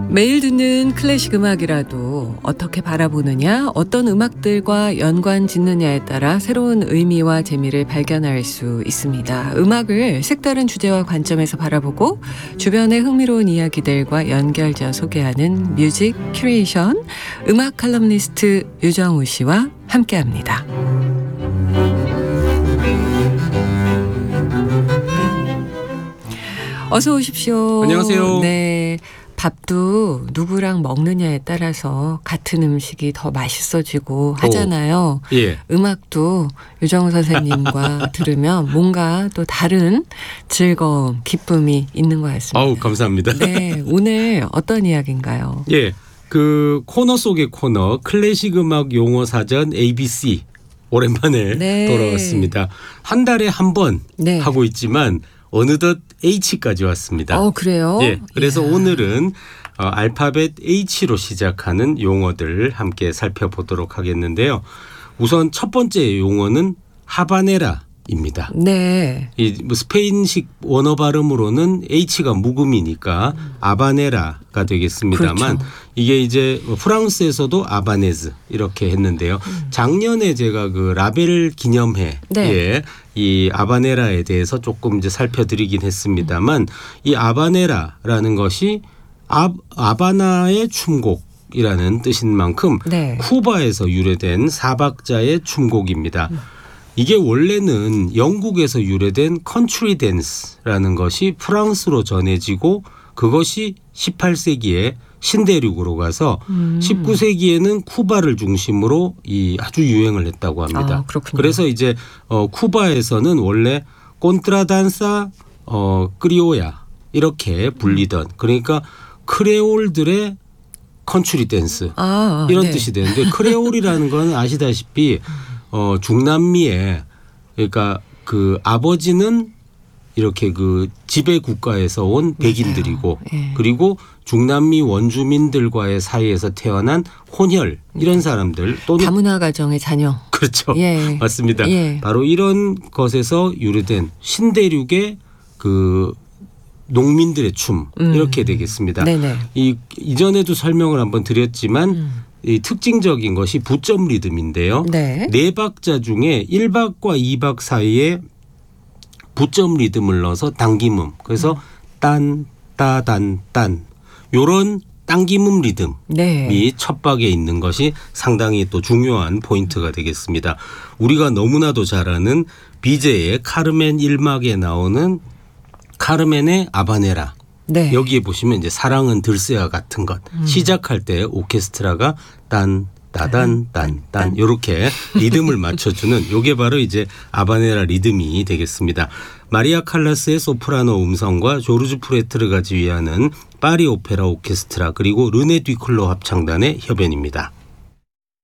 매일 듣는 클래식 음악이라도 어떻게 바라보느냐, 어떤 음악들과 연관 짓느냐에 따라 새로운 의미와 재미를 발견할 수 있습니다. 음악을 색다른 주제와 관점에서 바라보고 주변의 흥미로운 이야기들과 연결지어 소개하는 뮤직 큐레이션, 음악 칼럼니스트 유정우 씨와 함께합니다. 어서 오십시오. 안녕하세요. 네. 밥도 누구랑 먹느냐에 따라서 같은 음식이 더 맛있어지고 하잖아요. 예. 음악도 유정우 선생님과 들으면 뭔가 또 다른 즐거움, 기쁨이 있는 것 같습니다. 아우, 감사합니다. 네, 오늘 어떤 이야기인가요? 예. 그 코너 속의 코너 클래식 음악 용어 사전 ABC 오랜만에 네. 돌아왔습니다. 한 달에 한 번 네. 하고 있지만 어느덧 H까지 왔습니다. 그래요? 예. 그래서 이야. 오늘은 알파벳 H로 시작하는 용어들을 함께 살펴보도록 하겠는데요. 우선 첫 번째 용어는 하바네라입니다. 네. 이 스페인식 원어 발음으로는 H가 묵음이니까 아바네라가 되겠습니다만 그렇죠. 이게 이제 프랑스에서도 아바네즈 이렇게 했는데요. 작년에 제가 그 라벨 기념회에 네. 이 아바네라에 대해서 조금 이제 살펴드리긴 했습니다만 이 아바네라라는 것이 아바나의 춤곡이라는 뜻인 만큼 네. 쿠바에서 유래된 사박자의 춤곡입니다. 이게 원래는 영국에서 유래된 컨트리 댄스라는 것이 프랑스로 전해지고 그것이 18세기에 신대륙으로 가서 19세기에는 쿠바를 중심으로 이 아주 유행을 했다고 합니다. 그렇군요. 그래서 이제 쿠바에서는 원래 콘트라단사 크리오야 이렇게 불리던 그러니까 크레올들의 컨트리 댄스 이런 네. 뜻이 되는데 크레올이라는 건 아시다시피 중남미에 그러니까 그 아버지는 이렇게 그 지배 국가에서 온 백인들이고 예. 그리고 중남미 원주민들과의 사이에서 태어난 혼혈 이런 사람들 또는 다문화 가정의 자녀. 그렇죠. 예. 맞습니다. 예. 바로 이런 것에서 유래된 신대륙의 그 농민들의 춤 이렇게 되겠습니다. 네네. 이전에도 설명을 한번 드렸지만 이 특징적인 것이 부점 리듬인데요. 네. 네 박자 중에 1박과 2박 사이에 부점 리듬을 넣어서 당김음. 그래서 딴, 따단, 딴. 요런 당김음 리듬이 네. 첫 박에 있는 것이 상당히 또 중요한 포인트가 되겠습니다. 우리가 너무나도 잘 아는 비제의 카르멘 1막에 나오는 카르멘의 아바네라. 네. 여기에 보시면 이제 사랑은 들새와 같은 것 시작할 때 오케스트라가 딴 따단 딴 이렇게 리듬을 맞춰주는 요게 바로 이제 아바네라 리듬이 되겠습니다. 마리아 칼라스의 소프라노 음성과 조르주 프레트르가 지휘하는 파리 오페라 오케스트라 그리고 르네 뒤클로 합창단의 협연입니다.